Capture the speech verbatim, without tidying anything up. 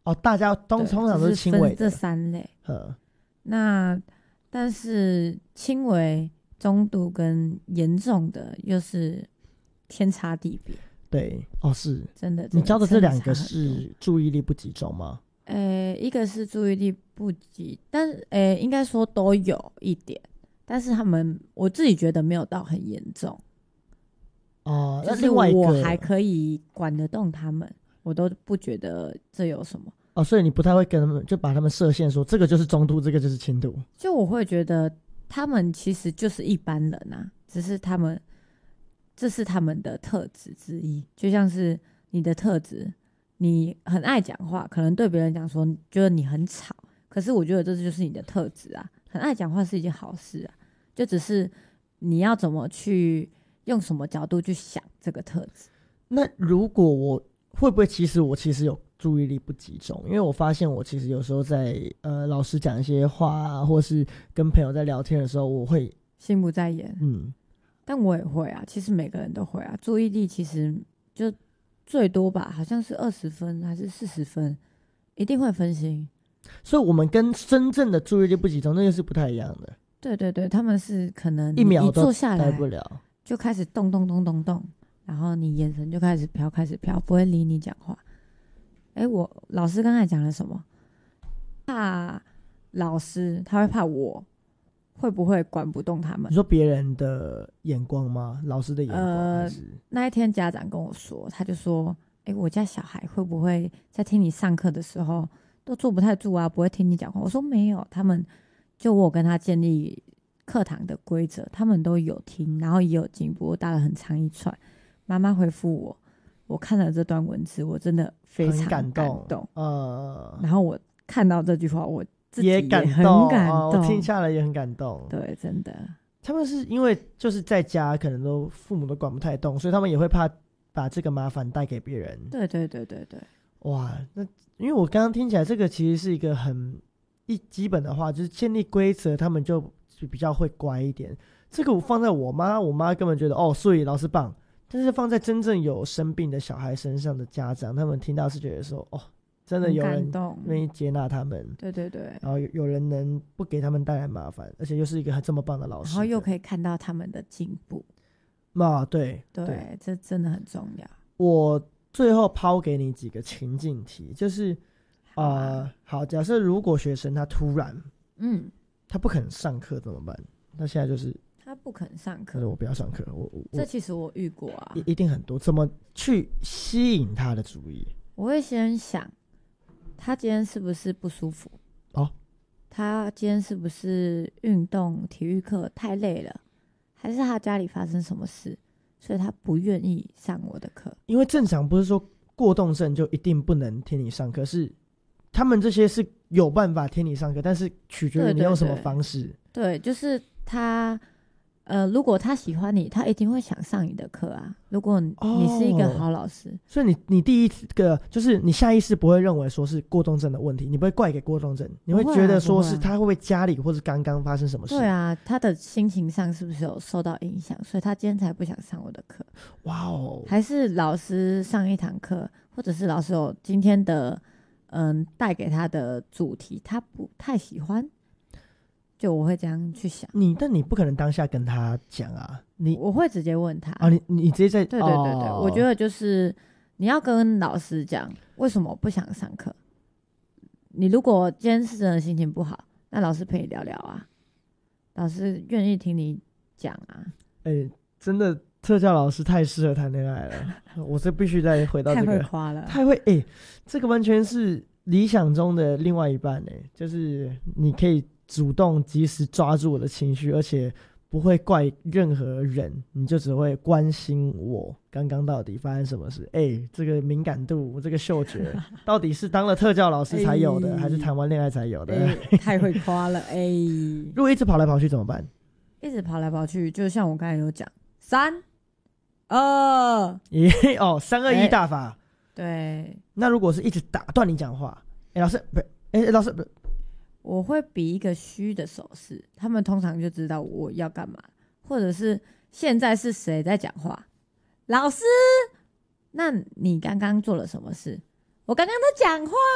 哦，大家通通常都是轻微的， 这三类。那但是轻微、中度跟严重的又是天差地别。 对，哦，是真的。 你教的这两个是注意力不集中吗？ 呃，一个是注意力不集，但呃，应该说都有一点，但是他们我自己觉得没有到很严重。 哦， 就是我还可以管得动他们，我都不觉得这有什么。 哦，所以你不太会跟他们就把他们设限说这个就是中度，这个就是轻度。 就我会觉得他们其实就是一般人啊，只是他们这是他们的特质之一，就像是你的特质，你很爱讲话，可能对别人讲说觉得你很吵，可是我觉得这就是你的特质啊，很爱讲话是一件好事啊，就只是你要怎么去用什么角度去想这个特质。 那如果我会不会其实我其实有注意力不集中？因为我发现我其实有时候在呃老师讲一些话啊，或是跟朋友在聊天的时候，我会心不在焉。 嗯， 但我也会啊，其实每个人都会啊。注意力其实就最多吧，好像是二十分还是四十分，一定会分心。 所以我们跟真正的注意力不集中那个是不太一样的。 对对对，他们是可能一秒都坐下来待不了， 就开始动动动动动，然后你眼神就开始飘开始飘，不会理你讲话。哎，我老师刚才讲了什么？怕老师他会怕我会不会管不动他们？ 你说别人的眼光吗？老师的眼光、呃、还是那一天家长跟我说，他就说：“哎，我家小孩会不会在听你上课的时候都坐不太住啊？不会听你讲话？”我说没有，他们就我跟他建立课堂的规则，他们都有听，然后也有进步。我打了很长一串，妈妈回复我，我看了这段文字，我真的非常感动。 感动呃， 然后我看到这句话，我自己也很感动， 感动， 哦、我听下来也很感动。 对，真的。 他们是因为就是在家可能都父母都管不太动，所以他们也会怕把这个麻烦带给别人。 对对对对对。 哇，那因为我刚刚听起来这个其实是一个很一基本的话，就是建立规则，他们就比较会乖一点。这个我放在我妈，我妈根本觉得哦，所以老师棒。但是放在真正有生病的小孩身上的家长，他们听到是觉得说哦，真的有人愿意接纳他们。 对对对。 然后 有, 有人能不给他们带来麻烦，而且又是一个这么棒的老师， 然后又可以看到他们的进步。 啊，对对, 对，这真的很重要。 我最后抛给你几个情境题，就是好、啊呃、好，假设如果学生他突然嗯他不肯上课怎么办？他现在就是他不肯上课， 我不要上课。我这其实我遇过啊， 一定很多。怎么去吸引他的注意？ 我会先想，他今天是不是不舒服？哦，他今天是不是运动体育课太累了？还是他家里发生什么事，所以他不愿意上我的课？ 因为正常不是说过动症就一定不能听你上课，是他们这些是有办法听你上课，但是取决于你用什么方式。 对, 对, 对，就是他。呃，如果他喜欢你，他一定会想上你的课啊。如果你是一个好老师，哦、 所以你你第一个就是你下意识不会认为说是过动症的问题，你不会怪给过动症，你会觉得说是他会不会家里或是刚刚发生什么事？ 对啊，他的心情上是不是有受到影响，所以他今天才不想上我的课？哇哦！还是老师上一堂课，或者是老师有今天的嗯带给他的主题，他不太喜欢。就我会这样去想， 你但你不可能当下跟他讲啊，你我会直接问他啊，你你直接在对对对对、哦，我觉得就是你要跟老师讲为什么我不想上课。你如果今天是真的心情不好，那老师陪你聊聊啊，老师愿意听你讲啊。 哎、欸，真的特教老师太适合谈恋爱了，我这必须再回到这个， 太会夸了， 太会哎、欸，这个完全是理想中的另外一半哎、欸，就是你可以。主动及时抓住我的情绪，而且不会怪任何人，你就只会关心我刚刚到底发生什么事。哎、欸，这个敏感度，这个嗅觉，到底是当了特教老师才有的，欸、还是谈完恋爱才有的？ 欸、太会夸了！哎、欸， 如果一直跑来跑去怎么办？ 一直跑来跑去，就像我刚才有讲，三二， 耶哦，三二一大法。 对。 那如果是一直打断你讲话，哎、欸，老师不，哎、欸，老师不。 我会比一个虚的手势，他们通常就知道我要干嘛，或者是现在是谁在讲话？老师，那你刚刚做了什么事？我刚刚在讲话。